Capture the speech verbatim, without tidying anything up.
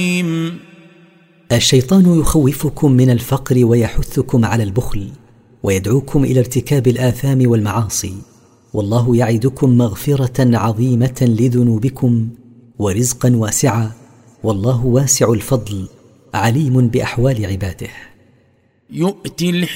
الشيطان يخوفكم من الفقر ويحثكم على البخل ويدعوكم إلى ارتكاب الآثام والمعاصي، والله يعدكم مغفرة عظيمة لذنوبكم ورزقا واسعا، والله واسع الفضل عليم بأحوال عباده. يؤتي